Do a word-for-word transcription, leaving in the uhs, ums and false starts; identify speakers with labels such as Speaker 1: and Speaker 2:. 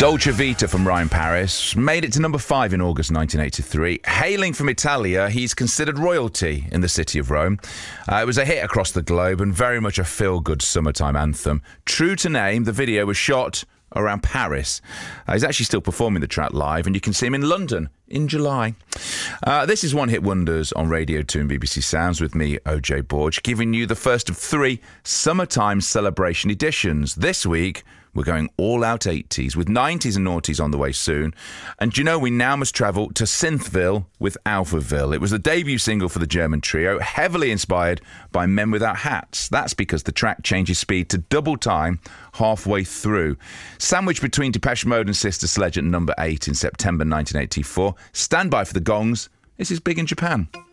Speaker 1: Dolce Vita from Ryan Paris made it to number five in August nineteen eighty-three. Hailing from Italia, he's considered royalty in the city of Rome. Uh, it was a hit across the globe and very much a feel-good summertime anthem. True to name, the video was shot around Paris. Uh, he's actually still performing the track live, and you can see him in London in July. Uh, this is One Hit Wonders on Radio two and B B C Sounds with me, O J Borge, giving you the first of three summertime celebration editions. This week, we're going all out eighties with nineties and noughties on the way soon. And do you know, we now must travel to Synthville with Alphaville. It was the debut single for the German trio, heavily inspired by Men Without Hats. That's because the track changes speed to double time halfway through. Sandwiched between Depeche Mode and Sister Sledge at number eight in September nineteen eighty-four. Stand by for the gongs. This is big in Japan.